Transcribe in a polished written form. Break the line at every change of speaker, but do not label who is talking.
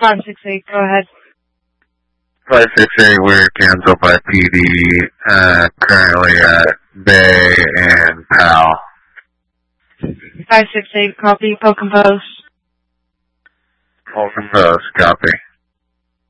568, go ahead.
568, we're canceled by PD, currently at Bay and Powell.
568, copy, Pole Compose.
Pole Compose, copy.